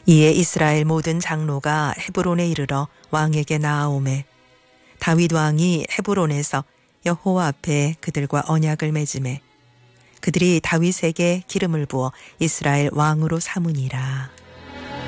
이에 이스라엘 모든 장로가 헤브론에 이르러 왕에게 나아오매 다윗 왕이 헤브론에서 여호와 앞에 그들과 언약을 맺음에 그들이 다윗에게 기름을 부어 이스라엘 왕으로 삼으니라.